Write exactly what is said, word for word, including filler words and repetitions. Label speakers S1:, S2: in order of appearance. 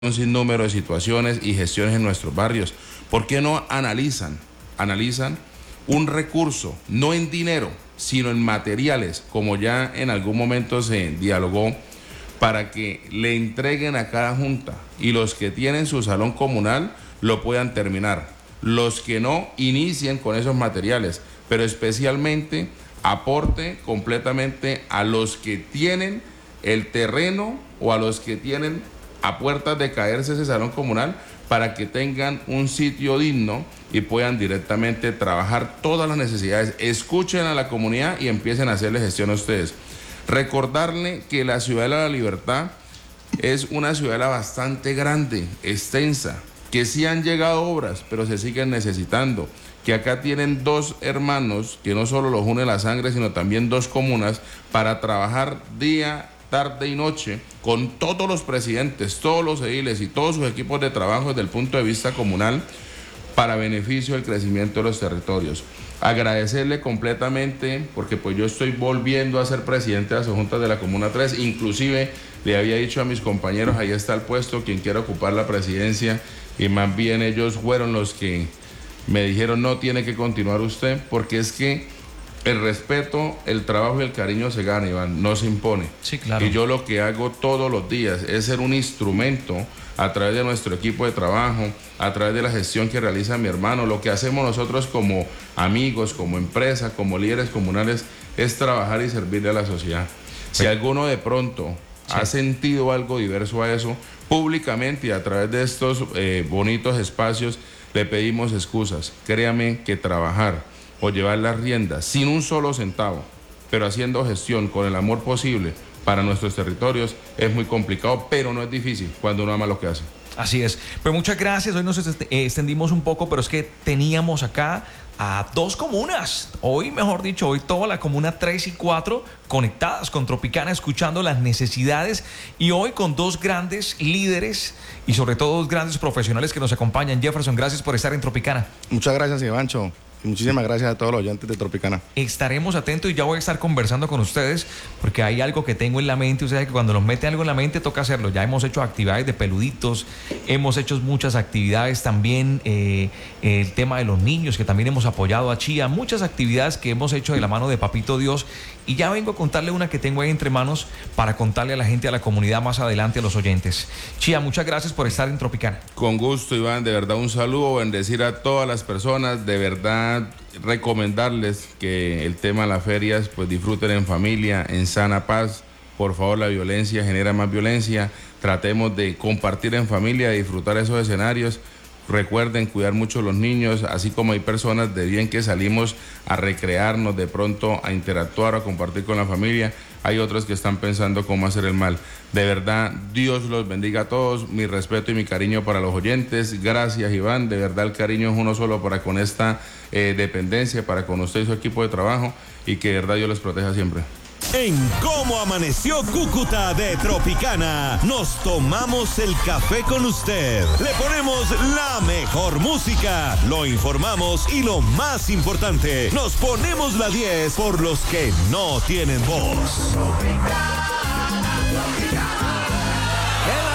S1: un sinnúmero de situaciones y gestiones en nuestros barrios. ¿Por qué no analizan, analizan un recurso, no en dinero, sino en materiales, como ya en algún momento se dialogó, para que le entreguen a cada junta y los que tienen su salón comunal lo puedan terminar? Los que no, inicien con esos materiales, pero especialmente aporte completamente a los que tienen el terreno o a los que tienen a puertas de caerse ese salón comunal, para que tengan un sitio digno y puedan directamente trabajar todas las necesidades. Escuchen a la comunidad y empiecen a hacerle gestión a ustedes. Recordarle que la Ciudadela de la Libertad es una ciudadela bastante grande, extensa, que sí han llegado obras, pero se siguen necesitando, que acá tienen dos hermanos, que no solo los une la sangre, sino también dos comunas, para trabajar día, tarde y noche, con todos los presidentes, todos los ediles y todos sus equipos de trabajo desde el punto de vista comunal, para beneficio del crecimiento de los territorios. Agradecerle completamente, porque pues yo estoy volviendo a ser presidente de las juntas de la Comuna tres, inclusive le había dicho a mis compañeros, ahí está el puesto, quien quiera ocupar la presidencia, y más bien ellos fueron los que me dijeron, no, tiene que continuar usted, porque es que el respeto, el trabajo y el cariño se gana, Iván, no se impone.
S2: Sí, claro.
S1: Y yo lo que hago todos los días es ser un instrumento a través de nuestro equipo de trabajo, a través de la gestión que realiza mi hermano. Lo que hacemos nosotros como amigos, como empresa, como líderes comunales, es trabajar y servirle a la sociedad. Si sí. alguno de pronto sí. ha sentido algo diverso a eso, públicamente y a través de estos eh, bonitos espacios, le pedimos excusas. Créame que trabajar o llevar las riendas sin un solo centavo, pero haciendo gestión con el amor posible para nuestros territorios, es muy complicado, pero no es difícil cuando uno ama lo que hace.
S2: Así es. Pues muchas gracias. Hoy nos extendimos un poco, pero es que teníamos acá a dos comunas. Hoy, mejor dicho, hoy toda la comuna tres y cuatro conectadas con Tropicana, escuchando las necesidades, y hoy con dos grandes líderes y sobre todo dos grandes profesionales que nos acompañan. Jefferson, gracias por estar en Tropicana.
S3: Muchas gracias, Ivancho. Y muchísimas gracias a todos los oyentes de Tropicana.
S2: Estaremos atentos y ya voy a estar conversando con ustedes, porque hay algo que tengo en la mente. Ustedes saben que cuando nos mete algo en la mente toca hacerlo. Ya hemos hecho actividades de peluditos, hemos hecho muchas actividades también, eh, el tema de los niños, que también hemos apoyado a Chía, muchas actividades que hemos hecho de la mano de Papito Dios. Y ya vengo a contarle una que tengo ahí entre manos para contarle a la gente, a la comunidad más adelante, a los oyentes. Chía, muchas gracias por estar en Tropicana.
S1: Con gusto, Iván, de verdad un saludo, bendecir a todas las personas, de verdad recomendarles que el tema de las ferias pues disfruten en familia, en sana paz. Por favor, la violencia genera más violencia, tratemos de compartir en familia, de disfrutar esos escenarios. Recuerden cuidar mucho a los niños, así como hay personas de bien que salimos a recrearnos, de pronto a interactuar, a compartir con la familia. Hay otros que están pensando cómo hacer el mal. De verdad, Dios los bendiga a todos. Mi respeto y mi cariño para los oyentes. Gracias, Iván. De verdad, el cariño es uno solo para con esta eh, dependencia, para con usted y su equipo de trabajo, y que de verdad Dios los proteja siempre.
S4: En Cómo Amaneció Cúcuta de Tropicana, nos tomamos el café con usted. Le ponemos la mejor música, lo informamos y lo más importante, nos ponemos la diez por los que no tienen voz. Tropicana.